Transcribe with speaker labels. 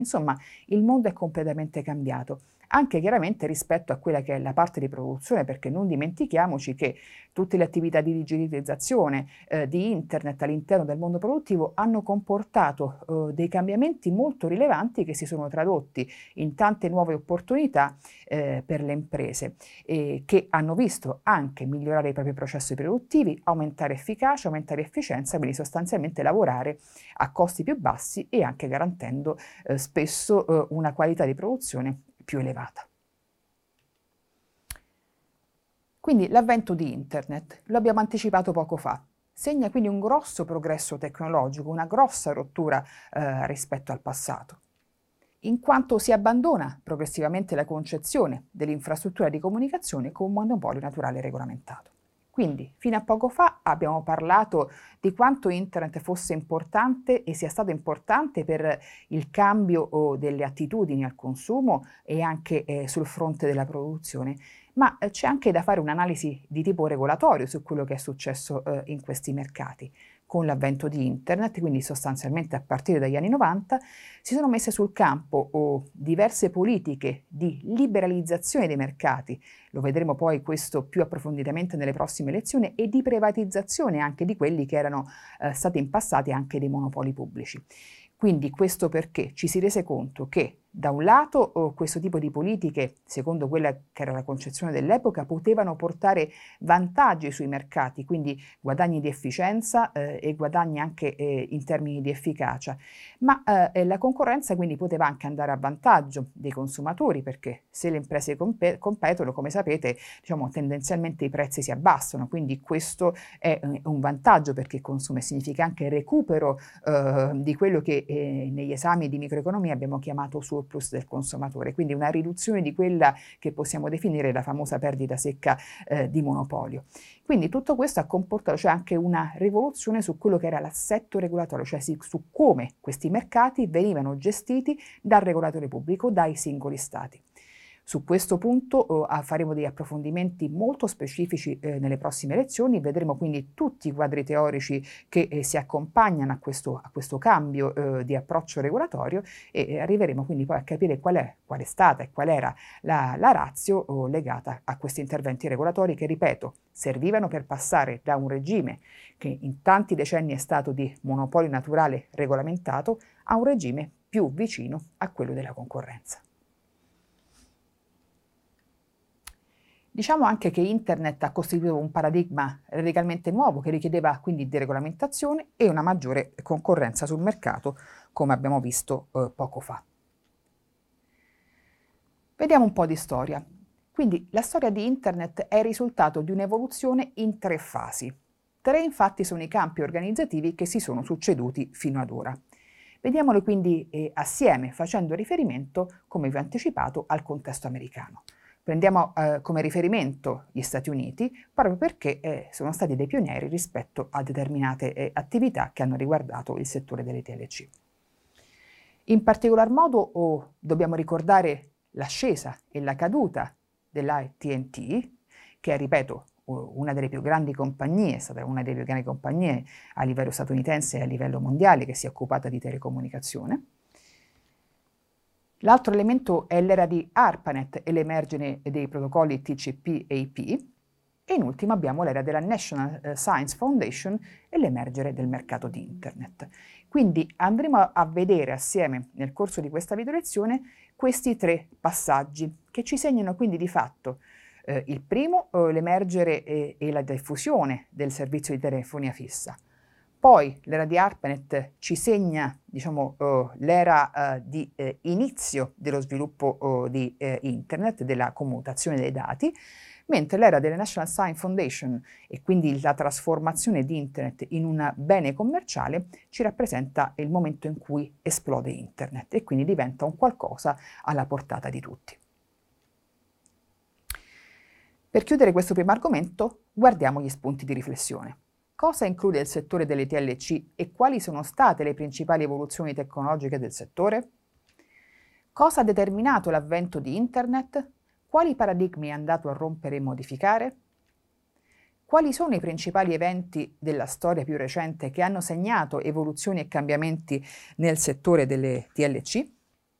Speaker 1: Insomma, il mondo è completamente cambiato, anche chiaramente rispetto a quella che è la parte di produzione, perché non dimentichiamoci che tutte le attività di digitalizzazione di internet all'interno del mondo produttivo hanno comportato dei cambiamenti molto rilevanti che si sono tradotti in tante nuove opportunità per le imprese, che hanno visto anche migliorare i propri processi produttivi, aumentare efficacia, aumentare efficienza, quindi sostanzialmente lavorare a costi più bassi e anche garantendo spesso una qualità di produzione più elevata. Quindi l'avvento di Internet, lo abbiamo anticipato poco fa, segna quindi un grosso progresso tecnologico, una grossa rottura rispetto al passato, in quanto si abbandona progressivamente la concezione dell'infrastruttura di comunicazione come un monopolio naturale regolamentato. Quindi, fino a poco fa abbiamo parlato di quanto Internet fosse importante e sia stato importante per il cambio delle attitudini al consumo e anche sul fronte della produzione, ma c'è anche da fare un'analisi di tipo regolatorio su quello che è successo in questi mercati. Con l'avvento di Internet, quindi sostanzialmente a partire dagli anni 90, si sono messe sul campo diverse politiche di liberalizzazione dei mercati, lo vedremo poi questo più approfonditamente nelle prossime lezioni, e di privatizzazione anche di quelli che erano stati in passato anche dei monopoli pubblici. Quindi questo perché ci si rese conto che da un lato questo tipo di politiche, secondo quella che era la concezione dell'epoca, potevano portare vantaggi sui mercati, quindi guadagni di efficienza e guadagni anche in termini di efficacia, ma la concorrenza quindi poteva anche andare a vantaggio dei consumatori, perché se le imprese competono, come sapete, diciamo, tendenzialmente i prezzi si abbassano, quindi questo è un vantaggio perché il consumo significa anche recupero di quello che negli esami di microeconomia abbiamo chiamato surplus del consumatore, quindi una riduzione di quella che possiamo definire la famosa perdita secca di monopolio. Quindi tutto questo ha comportato cioè anche una rivoluzione su quello che era l'assetto regolatorio, cioè su come questi mercati venivano gestiti dal regolatore pubblico, dai singoli stati. Su questo punto faremo degli approfondimenti molto specifici nelle prossime lezioni, vedremo quindi tutti i quadri teorici che si accompagnano a questo cambio di approccio regolatorio e arriveremo quindi poi a capire qual è stata e qual era la ratio legata a questi interventi regolatori che, ripeto, servivano per passare da un regime che in tanti decenni è stato di monopolio naturale regolamentato a un regime più vicino a quello della concorrenza. Diciamo anche che Internet ha costituito un paradigma radicalmente nuovo che richiedeva quindi deregolamentazione e una maggiore concorrenza sul mercato, come abbiamo visto poco fa. Vediamo un po' di storia. Quindi la storia di Internet è il risultato di un'evoluzione in 3 fasi. 3 infatti sono i campi organizzativi che si sono succeduti fino ad ora. Vediamoli quindi assieme, facendo riferimento, come vi ho anticipato, al contesto americano. Prendiamo come riferimento gli Stati Uniti proprio perché sono stati dei pionieri rispetto a determinate attività che hanno riguardato il settore delle TLC. In particolar modo dobbiamo ricordare l'ascesa e la caduta dell'AT&T, che è, ripeto, una delle più grandi compagnie, è stata una delle più grandi compagnie a livello statunitense e a livello mondiale che si è occupata di telecomunicazione. L'altro elemento è l'era di ARPANET e l'emergere dei protocolli TCP e IP, e in ultimo abbiamo l'era della National Science Foundation e l'emergere del mercato di Internet. Quindi andremo a vedere assieme nel corso di questa video lezione questi 3 passaggi che ci segnano quindi di fatto il primo, l'emergere e la diffusione del servizio di telefonia fissa. Poi l'era di ARPANET ci segna, diciamo, l'era di inizio dello sviluppo di Internet, della commutazione dei dati, mentre l'era della National Science Foundation e quindi la trasformazione di Internet in un bene commerciale ci rappresenta il momento in cui esplode Internet e quindi diventa un qualcosa alla portata di tutti. Per chiudere questo primo argomento, guardiamo gli spunti di riflessione. Cosa include il settore delle TLC e quali sono state le principali evoluzioni tecnologiche del settore? Cosa ha determinato l'avvento di Internet? Quali paradigmi è andato a rompere e modificare? Quali sono i principali eventi della storia più recente che hanno segnato evoluzioni e cambiamenti nel settore delle TLC?